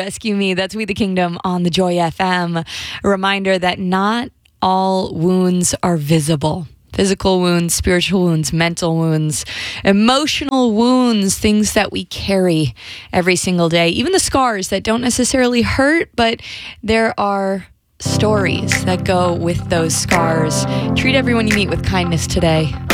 Rescue Me. That's We the Kingdom on the Joy FM. A reminder that not all wounds are visible. Physical wounds, spiritual wounds, mental wounds, emotional wounds, things that we carry every single day. Even the scars that don't necessarily hurt, but there are stories that go with those scars. Treat everyone you meet with kindness today.